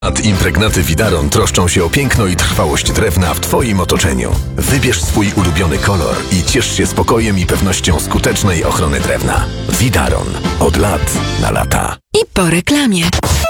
Impregnaty Widaron troszczą się o piękno i trwałość drewna w Twoim otoczeniu. Wybierz swój ulubiony kolor i ciesz się spokojem i pewnością skutecznej ochrony drewna. Widaron. Od lat na lata. I po reklamie.